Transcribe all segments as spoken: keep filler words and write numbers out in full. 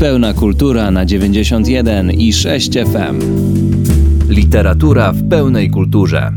Pełna kultura na dziewięćdziesiąt jeden i sześć F M. Literatura w pełnej kulturze.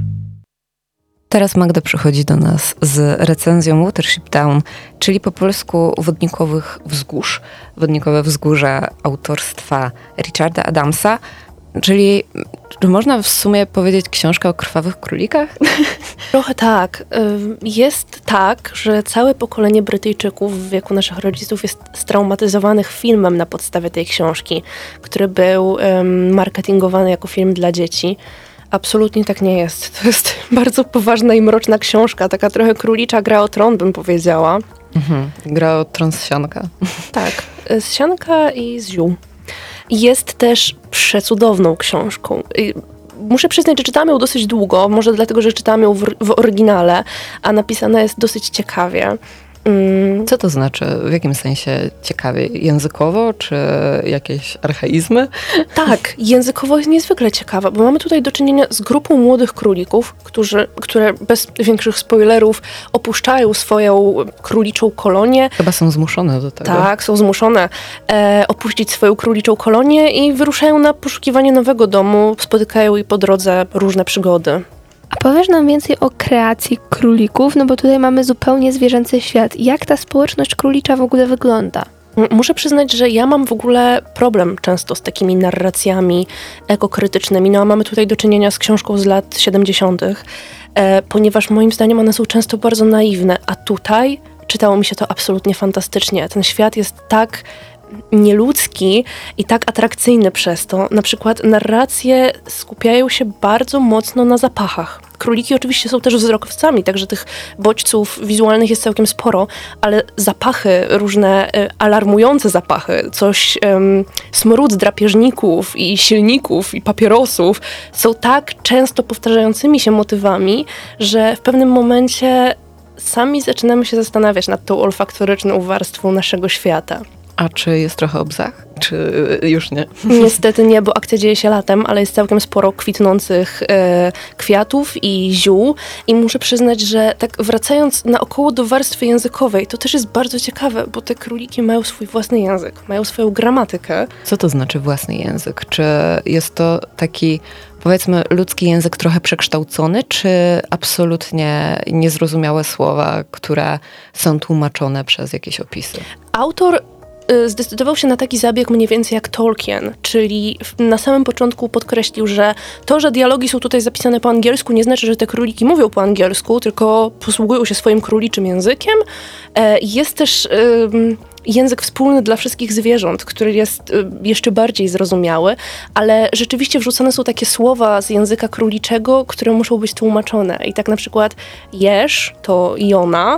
Teraz Magda przychodzi do nas z recenzją Watership Down, czyli po polsku Wodnikowych Wzgórz. Wodnikowe Wzgórza autorstwa Richarda Adamsa, czyli czy można w sumie powiedzieć książka o krwawych królikach? Trochę tak. Jest tak, że całe pokolenie Brytyjczyków w wieku naszych rodziców jest straumatyzowanych filmem na podstawie tej książki, który był marketingowany jako film dla dzieci. Absolutnie tak nie jest. To jest bardzo poważna i mroczna książka, taka trochę królicza gra o tron, bym powiedziała. Mhm. Gra o tron z sianka. Tak, z sianka i z ziół. Jest też przecudowną książką. Muszę przyznać, że czytałam ją dosyć długo, może dlatego, że czytałam ją w, w oryginale, a napisana jest dosyć ciekawie. Mm. Co to znaczy? W jakim sensie ciekawie? Językowo, czy jakieś archaizmy? Tak, językowo jest niezwykle ciekawa, bo mamy tutaj do czynienia z grupą młodych królików, którzy, które bez większych spoilerów opuszczają swoją króliczą kolonię. Chyba są zmuszone do tego. Tak, są zmuszone e, opuścić swoją króliczą kolonię i wyruszają na poszukiwanie nowego domu, spotykają i po drodze różne przygody. A powiesz nam więcej o kreacji królików, no bo tutaj mamy zupełnie zwierzęcy świat. Jak ta społeczność królicza w ogóle wygląda? Muszę przyznać, że ja mam w ogóle problem często z takimi narracjami ekokrytycznymi. No a mamy tutaj do czynienia z książką z lat siedemdziesiątych, e, ponieważ moim zdaniem one są często bardzo naiwne, a tutaj czytało mi się to absolutnie fantastycznie. Ten świat jest tak nieludzki i tak atrakcyjny przez to. Na przykład narracje skupiają się bardzo mocno na zapachach. Króliki oczywiście są też wzrokowcami, także tych bodźców wizualnych jest całkiem sporo, ale zapachy, różne y, alarmujące zapachy, coś um, smród z drapieżników i silników i papierosów są tak często powtarzającymi się motywami, że w pewnym momencie sami zaczynamy się zastanawiać nad tą olfaktoryczną warstwą naszego świata. A czy jest trochę o bzach? Czy już nie? Niestety nie, bo akcja dzieje się latem, ale jest całkiem sporo kwitnących e, kwiatów i ziół. I muszę przyznać, że tak wracając naokoło do warstwy językowej, to też jest bardzo ciekawe, bo te króliki mają swój własny język, mają swoją gramatykę. Co to znaczy własny język? Czy jest to taki, powiedzmy, ludzki język trochę przekształcony, czy absolutnie niezrozumiałe słowa, które są tłumaczone przez jakieś opisy? Autor zdecydował się na taki zabieg mniej więcej jak Tolkien, czyli na samym początku podkreślił, że to, że dialogi są tutaj zapisane po angielsku, nie znaczy, że te króliki mówią po angielsku, tylko posługują się swoim króliczym językiem. Jest też język wspólny dla wszystkich zwierząt, który jest jeszcze bardziej zrozumiały, ale rzeczywiście wrzucane są takie słowa z języka króliczego, które muszą być tłumaczone. I tak na przykład jeż to Jona,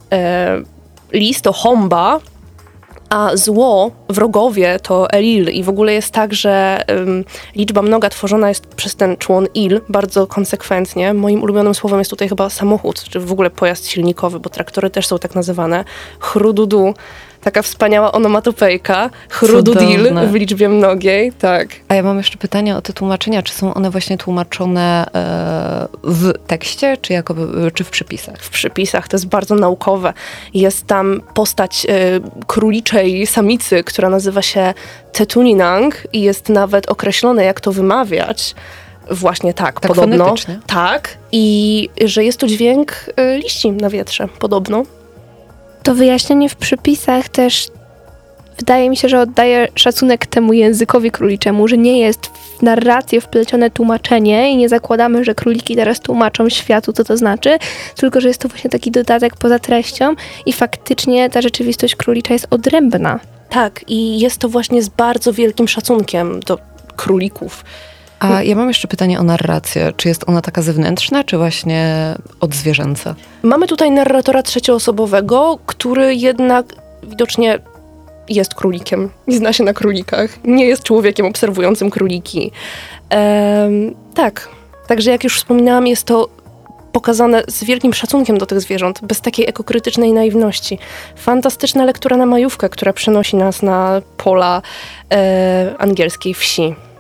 lis to Homba, a zło, wrogowie to Elil i w ogóle jest tak, że um, liczba mnoga tworzona jest przez ten człon il bardzo konsekwentnie. Moim ulubionym słowem jest tutaj chyba samochód, czy w ogóle pojazd silnikowy, bo traktory też są tak nazywane. Chrududu, taka wspaniała onomatopejka. Chrududil w liczbie mnogiej, tak. A ja mam jeszcze pytanie o te tłumaczenia. Czy są one właśnie tłumaczone e, w tekście, czy, jako, czy w przypisach? W przypisach, to jest bardzo naukowe. Jest tam postać e, króliczej samicy, która nazywa się Tetuninang i jest nawet określone, jak to wymawiać. Właśnie tak, tak podobno. Fonetycznie. Tak. I że jest to dźwięk e, liści na wietrze, podobno. To wyjaśnienie w przypisach też wydaje mi się, że oddaje szacunek temu językowi króliczemu, że nie jest w narrację wplecione tłumaczenie i nie zakładamy, że króliki teraz tłumaczą światu, co to znaczy, tylko że jest to właśnie taki dodatek poza treścią i faktycznie ta rzeczywistość królicza jest odrębna. Tak, i jest to właśnie z bardzo wielkim szacunkiem do królików. A ja mam jeszcze pytanie o narrację. Czy jest ona taka zewnętrzna, czy właśnie odzwierzęca? Mamy tutaj narratora trzecioosobowego, który jednak widocznie jest królikiem i zna się na królikach. Nie jest człowiekiem obserwującym króliki. Ehm, tak, także jak już wspominałam, jest to pokazane z wielkim szacunkiem do tych zwierząt, bez takiej ekokrytycznej naiwności. Fantastyczna lektura na majówkę, która przenosi nas na pola e, angielskiej wsi.